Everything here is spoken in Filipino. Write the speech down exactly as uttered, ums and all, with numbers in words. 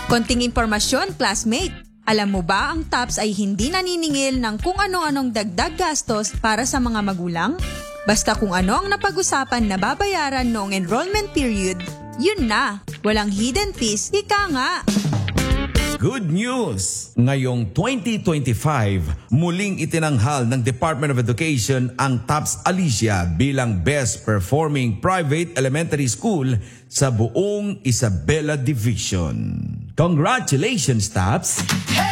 Konting impormasyon, classmate. Alam mo ba ang TAPS ay hindi naniningil ng kung ano-anong dagdag gastos para sa mga magulang? Basta kung ano ang napag-usapan na babayaran noong enrollment period, yun na. Walang hidden fees, ika nga. Good news! Ngayong twenty twenty-five, muling itinanghal ng Department of Education ang TAPS Alicia bilang Best Performing Private Elementary School sa buong Isabela Division. Congratulations, TAPS!